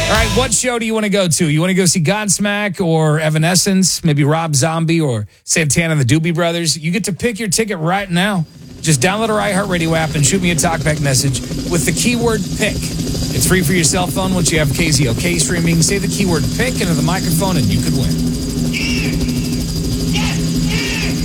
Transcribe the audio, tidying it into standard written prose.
All right, what show do you want to go to? You want to go see Godsmack or Evanescence, maybe Rob Zombie or Santana and the Doobie Brothers? You get to pick your ticket right now. Just download our iHeartRadio app and shoot me a talkback message with the keyword pick. It's free for your cell phone once you have KZOK streaming. Say the keyword pick into the microphone and you could win.